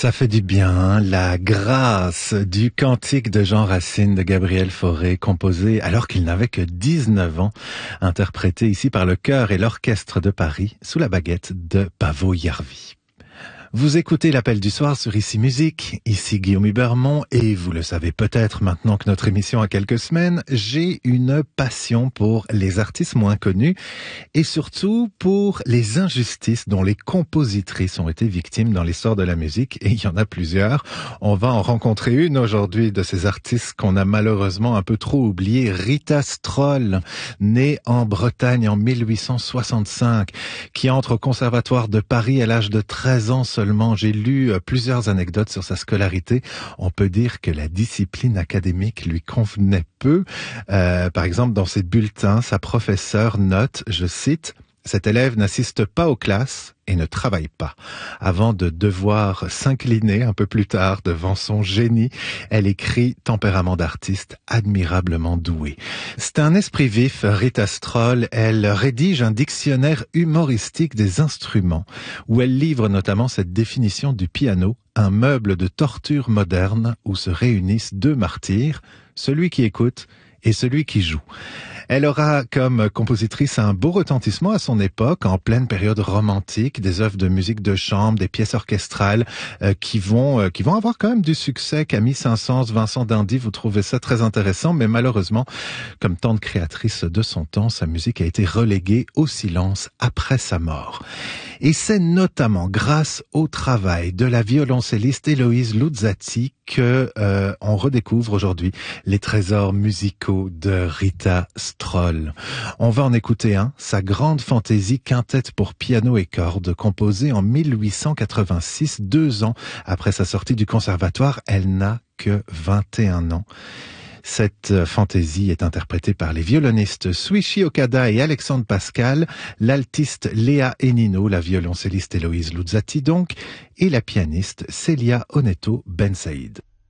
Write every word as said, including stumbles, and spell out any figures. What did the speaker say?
Ça fait du bien, la grâce du cantique de Jean Racine de Gabriel Fauré, composé alors qu'il n'avait que dix-neuf ans, interprété ici par le chœur et l'orchestre de Paris sous la baguette de Pavo Järvi. Vous écoutez l'appel du soir sur Ici Musique, ici Guillaume Hubermont, et vous le savez peut-être maintenant que notre émission a quelques semaines, j'ai une passion pour les artistes moins connus et surtout pour les injustices dont les compositrices ont été victimes dans l'histoire de la musique, et il y en a plusieurs. On va en rencontrer une aujourd'hui de ces artistes qu'on a malheureusement un peu trop oubliées, Rita Stroll, née en Bretagne en mille huit cent soixante-cinq, qui entre au Conservatoire de Paris à l'âge de treize ans seulement. J'ai lu plusieurs anecdotes sur sa scolarité. On peut dire que la discipline académique lui convenait peu. Euh, par exemple, dans ses bulletins, sa professeure note, je cite, « Cet élève n'assiste pas aux classes et ne travaille pas ». Avant de devoir s'incliner un peu plus tard devant son génie, elle écrit « Tempérament d'artiste admirablement doué ». C'est un esprit vif, Rita Stroll. Elle rédige un dictionnaire humoristique des instruments où elle livre notamment cette définition du piano, un meuble de torture moderne où se réunissent deux martyrs, celui qui écoute et celui qui joue. Elle aura comme compositrice un beau retentissement à son époque, en pleine période romantique, des œuvres de musique de chambre, des pièces orchestrales euh, qui vont euh, qui vont avoir quand même du succès. Camille Saint-Saëns, Vincent d'Indy, vous trouvez ça très intéressant, mais malheureusement, comme tant de créatrices de son temps, sa musique a été reléguée au silence après sa mort. Et c'est notamment grâce au travail de la violoncelliste Héloïse Luzzati que euh, on redécouvre aujourd'hui les trésors musicaux de Rita Stroll. On va en écouter un, sa grande fantaisie quintette pour piano et cordes, composée en mille huit cent quatre-vingt-six, deux ans après sa sortie du conservatoire. Elle n'a que vingt et un ans. Cette fantaisie est interprétée par les violonistes Suichi Okada et Alexandre Pascal, l'altiste Léa Enino, la violoncelliste Héloïse Luzzati donc, et la pianiste Célia Oneto Ben Saïd.